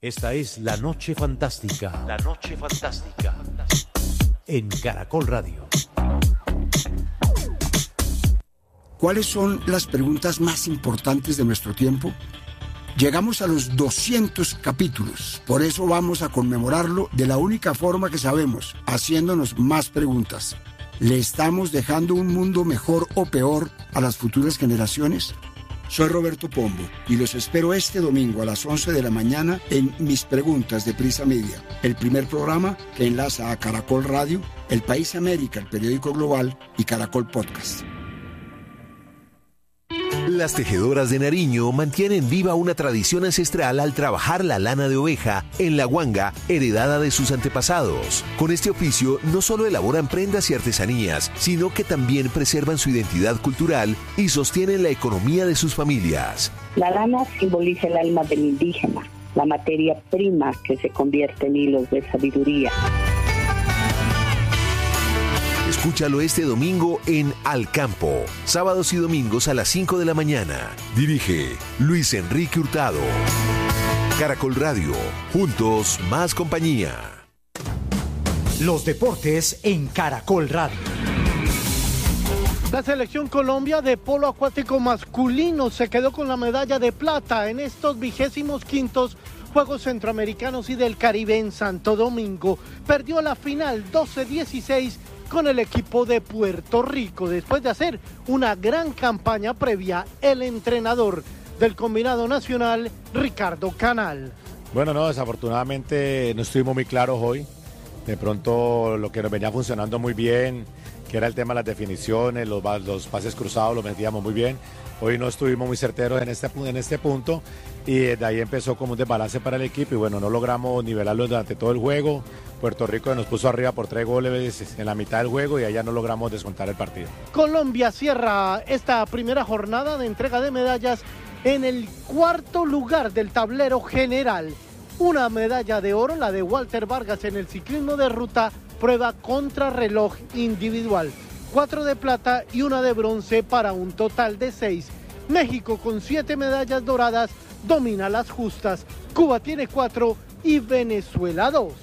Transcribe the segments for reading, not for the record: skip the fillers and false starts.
Esta es La Noche Fantástica. La Noche Fantástica. En Caracol Radio. ¿Cuáles son las preguntas más importantes de nuestro tiempo? Llegamos a los 200 capítulos, por eso vamos a conmemorarlo de la única forma que sabemos, haciéndonos más preguntas. ¿Le estamos dejando un mundo mejor o peor a las futuras generaciones? Soy Roberto Pombo y los espero este domingo a las 11 de la mañana en Mis Preguntas de Prisa Media, el primer programa que enlaza a Caracol Radio, El País América, el periódico global, y Caracol Podcast. Las tejedoras de Nariño mantienen viva una tradición ancestral al trabajar la lana de oveja en la guanga heredada de sus antepasados. Con este oficio no solo elaboran prendas y artesanías, sino que también preservan su identidad cultural y sostienen la economía de sus familias. La lana simboliza el alma del indígena, la materia prima que se convierte en hilos de sabiduría. Escúchalo este domingo en Al Campo, sábados y domingos a las 5 de la mañana. Dirige Luis Enrique Hurtado. Caracol Radio, juntos más compañía. Los deportes en Caracol Radio. La selección Colombia de polo acuático masculino se quedó con la medalla de plata en estos 25º Juegos Centroamericanos y del Caribe en Santo Domingo. Perdió la final 12-16 con el equipo de Puerto Rico, después de hacer una gran campaña previa, el entrenador del combinado nacional, Ricardo Canal. Bueno, no, desafortunadamente no estuvimos muy claros hoy. De pronto lo que nos venía funcionando muy bien, que era el tema de las definiciones, los pases cruzados, los metíamos muy bien. Hoy no estuvimos muy certeros en este punto y de ahí empezó como un desbalance para el equipo y bueno, no logramos nivelarlo durante todo el juego. Puerto Rico nos puso arriba por 3 goles en la mitad del juego y allá no logramos descontar el partido. Colombia cierra esta primera jornada de entrega de medallas en el 4º lugar del tablero general. Una medalla de oro, la de Walter Vargas en el ciclismo de ruta, prueba contrarreloj individual. 4 de plata y 1 de bronce para un total de 6. México con 7 medallas doradas domina las justas. Cuba tiene 4 y Venezuela 2.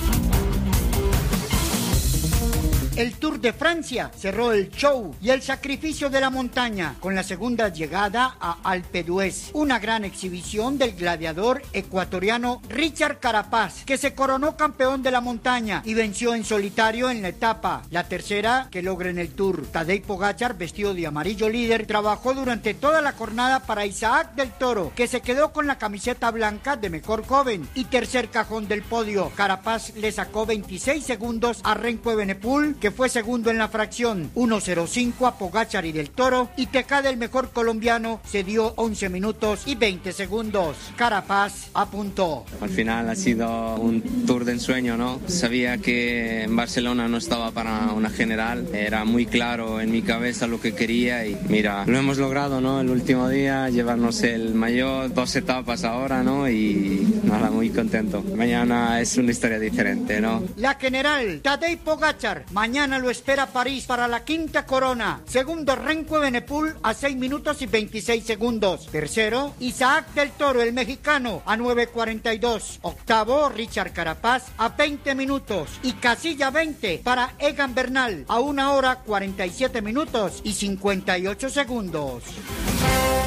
El Tour de Francia cerró el show y el sacrificio de la montaña con la segunda llegada a Alpe d'Huez. Una gran exhibición del gladiador ecuatoriano Richard Carapaz, que se coronó campeón de la montaña y venció en solitario en la etapa, la tercera que logra en el Tour. Tadej Pogačar, vestido de amarillo líder, trabajó durante toda la jornada para Isaac del Toro, que se quedó con la camiseta blanca de mejor joven y tercer cajón del podio. Carapaz le sacó 26 segundos a Remco Evenepoel, que fue segundo en la fracción, 1:05 a Pogačar y del Toro, y Tecada, el mejor colombiano, se dio 11 minutos y 20 segundos. Carapaz apuntó. Al final ha sido un tour de ensueño, ¿no? Sabía que en Barcelona no estaba para una general, era muy claro en mi cabeza lo que quería y mira, lo hemos logrado, ¿no? El último día, llevarnos el maillot, 2 etapas ahora, ¿no? Y nada, muy contento. Mañana es una historia diferente, ¿no? La general, Tadej Pogačar, mañana lo espera París para la 5ª corona. Segundo, Remco Evenepoel a 6 minutos y 26 segundos. Tercero, Isaac del Toro, el mexicano, a 9:42. Octavo, Richard Carapaz a 20 minutos. Y casilla 20 para Egan Bernal a 1 hora 47 minutos y 58 segundos.